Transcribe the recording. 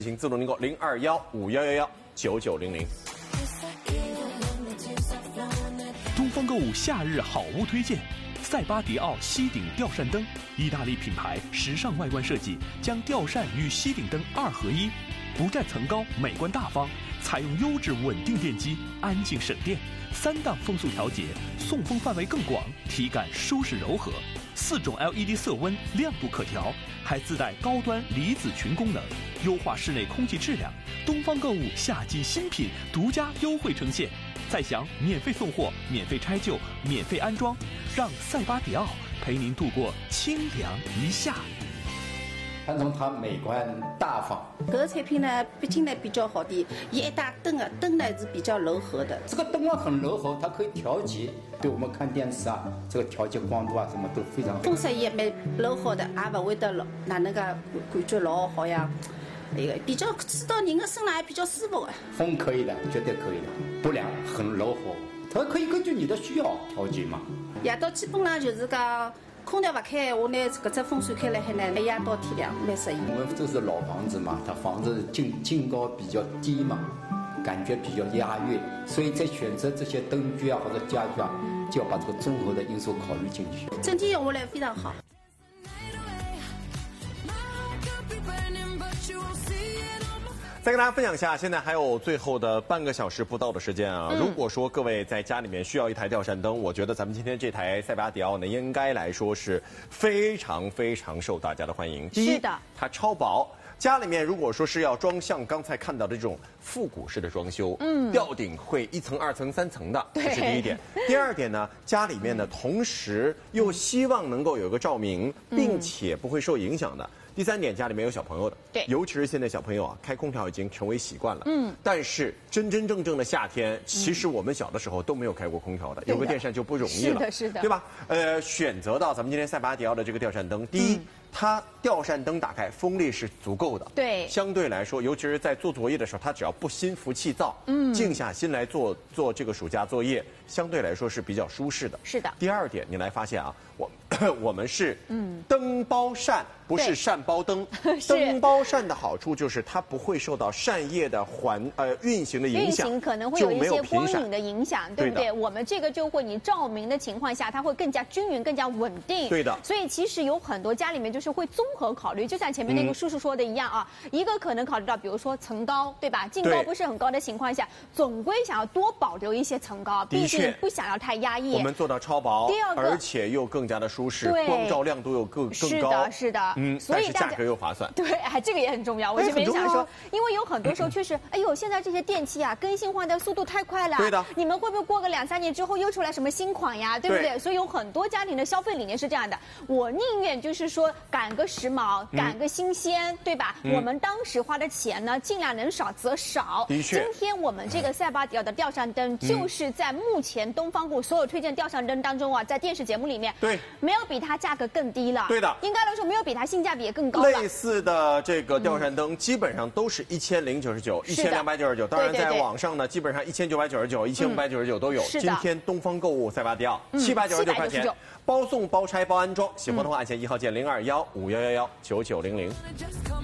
请自动订购0215119900。 东方购物夏日好物推荐：塞巴迪奥吸顶吊扇灯，意大利品牌，时尚外观设计，将吊扇与吸顶灯2合1，不占层高，美观大方，采用优质稳定电机，安静省电，3档风速调节，送风范围更广，体感舒适柔和，4种 LED 色温，亮度可调，还自带高端离子群功能，优化室内空气质量。东方购物夏季新品独家优惠呈现，再享免费送货、免费拆旧、免费安装，让塞巴迪奥陪您度过清凉一夏。 看从它美观大方， 这个产品呢，毕竟呢比较好的，一大灯啊，灯呢是比较柔和的。 这个灯啊很柔和，它可以调节，对我们看电视啊，这个调节光度啊什么都非常好。 风扇也蛮柔和的，也不会得老哪能个感觉老好像，那个比较吹到人的身上还比较舒服的。 风可以的，绝对可以的，不凉，很柔和，它可以根据你的需要调节嘛。 夜到基本上就是讲。空调不开的话呢，搿只风扇开了海呢，一夜到天亮，蛮适宜。 我们这是老房子嘛，它房子净高比较低嘛，感觉比较压抑，所以在选择这些灯具啊或者家具啊，就要把这个综合的因素考虑进去。 整体用下来非常好。 再跟大家分享一下，现在还有最后的半个小时不到的时间啊。如果说各位在家里面需要一台吊扇灯，我觉得咱们今天这台塞巴迪奥呢，应该来说是非常非常受大家的欢迎。第一，它超薄。家里面如果说是要装像刚才看到的这种复古式的装修，吊顶会1层、2层、3层的，这是第一点。第二点呢，家里面呢同时又希望能够有个照明，并且不会受影响的。第三点，家里面有小朋友的， 对， 尤其是现在小朋友啊，开空调已经成为习惯了。但是真正的夏天，其实我们小的时候都没有开过空调的，有个电扇就不容易了， 是的， 对吧？选择到咱们今天塞巴迪奥的这个吊扇灯，第一，它吊扇灯打开风力是足够的， 对， 相对来说，尤其是在做作业的时候，它只要不心浮气躁，静下心来做这个暑假作业，相对来说是比较舒适的。 是的。 第二点，你来发现啊，我们是灯包扇，不是扇包灯。灯包扇的好处就是它不会受到扇叶的运行的影响， 运行可能会有一些光影的影响，对不对？我们这个就会你照明的情况下，它会更加均匀、更加稳定。 对的。 所以其实有很多家里面就是会综合考虑，就像前面那个叔叔说的一样啊，一个可能考虑到，比如说层高，对吧？净高不是很高的情况下，总归想要多保留一些层高，毕竟不想要太压抑。 我们做到超薄， 第二个， 而且又更加的舒适，光照亮度又更高。 是的， 所以价格又划算。 对，这个也很重要。我这边想说，因为有很多时候确实，哎呦，现在这些电器啊，更新换代速度太快了。 对的。 你们会不会过个2、3年之后又出来什么新款呀？对不对？所以有很多家庭的消费理念是这样的：我宁愿就是说赶个时髦，赶个新鲜，对吧？我们当时花的钱呢，尽量能少则少。 的确。 今天我们这个塞巴迪奥的吊扇灯，就是在目前东方购所有推荐吊扇灯当中啊，在电视节目里面， 对， 没有比它价格更低了。 对的。 应该来说，没有比它性价比也更高了。 类似的这个吊扇灯基本上都是1099、1299，当然在网上呢，基本上1999、1599都有。今天东方购物塞巴迪奥799块钱，包送包拆包安装。喜欢的话按键1号键0215119900。